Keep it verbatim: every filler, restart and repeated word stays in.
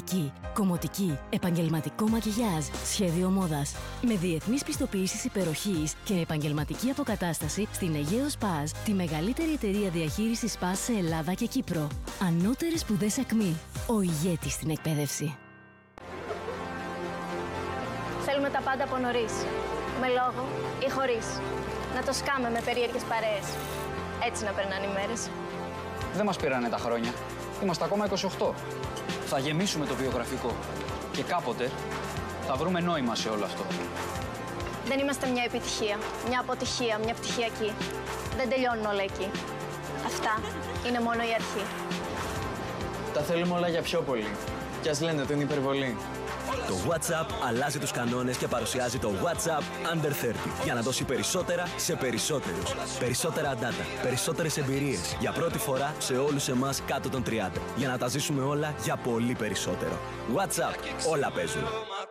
κοσμετική, κομμωτική, επαγγελματικό μακιγιάζ, σχέδιο μόδας. Με διεθνείς πιστοποιήσεις υπεροχής και επαγγελματική αποκατάσταση στην Αιγαίο Σπας, τη μεγαλύτερη εταιρεία διαχείρισης σπας σε Ελλάδα και Κύπρο. Ανώτερες σπουδές ΑΚΜΗ. Ο ηγέτης στην εκπαίδευση. Θέλουμε τα πάντα από νωρίς. Με λόγο ή χωρίς. Να το σκάμε με περίεργες παρέες. Έτσι να περνάνε οι μέρες. Δεν μας πήρανε τα χρόνια. Είμαστε ακόμα είκοσι οκτώ. Θα γεμίσουμε το βιογραφικό. Και κάποτε θα βρούμε νόημα σε όλο αυτό. Δεν είμαστε μια επιτυχία, μια αποτυχία, μια πτυχιακή. Δεν τελειώνουν όλα εκεί. Αυτά είναι μόνο η αρχή. Τα θέλουμε όλα για πιο πολύ. Κι ας λένε ότι είναι υπερβολή. Το WhatsApp αλλάζει τους κανόνες και παρουσιάζει το WhatsApp Under τριάντα για να δώσει περισσότερα σε περισσότερους. Περισσότερα data, περισσότερες εμπειρίες για πρώτη φορά σε όλους εμάς κάτω των τριάντα. Για να τα ζήσουμε όλα για πολύ περισσότερο. WhatsApp, όλα παίζουν.